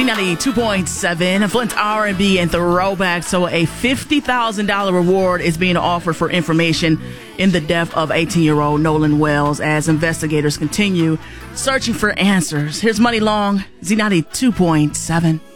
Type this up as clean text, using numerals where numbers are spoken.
Z92.7, Flint R&B and Throwback. So a $50,000 reward is being offered for information in the death of 18-year-old Nolan Wells as investigators continue searching for answers. Here's Money Long, Z92.7.